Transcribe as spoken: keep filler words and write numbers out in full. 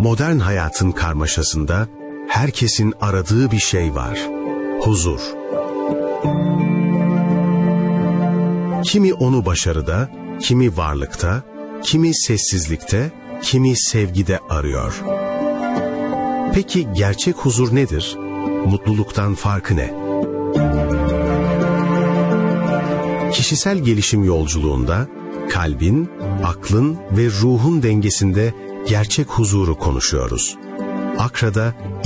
Modern hayatın karmaşasında herkesin aradığı bir şey var. Huzur. Kimi onu başarıda, kimi varlıkta, kimi sessizlikte, kimi sevgide arıyor. Peki gerçek huzur nedir? Mutluluktan farkı ne? Kişisel gelişim yolculuğunda kalbin, aklın ve ruhun dengesinde gerçek huzuru konuşuyoruz. Akra'da